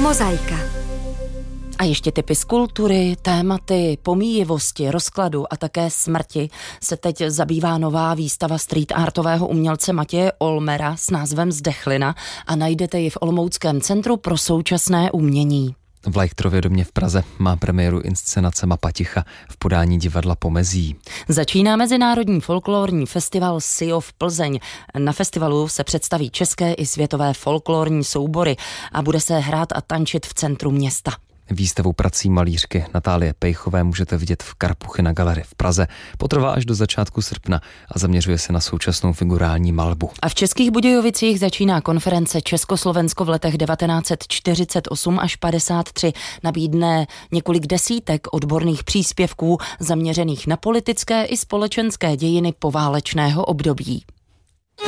Mozaika. A ještě typy z kultury, tématy, pomíjivosti, rozkladu a také smrti se teď zabývá nová výstava street artového umělce Matěje Olmera s názvem Zdechlina a najdete ji v Olomouckém centru pro současné umění. V Leichtrově domě v Praze má premiéru inscenace Mapa ticha v podání divadla Pomezí. Začíná mezinárodní folklorní festival SIOF Plzeň. Na festivalu se představí české i světové folklorní soubory a bude se hrát a tančit v centru města. Výstavu prací malířky Natálie Pejchové můžete vidět v Karpuchy na galerii v Praze. Potrvá až do začátku srpna a zaměřuje se na současnou figurální malbu. A v Českých Budějovicích začíná konference Československo v letech 1948 až 53. Nabídne několik desítek odborných příspěvků zaměřených na politické i společenské dějiny poválečného období.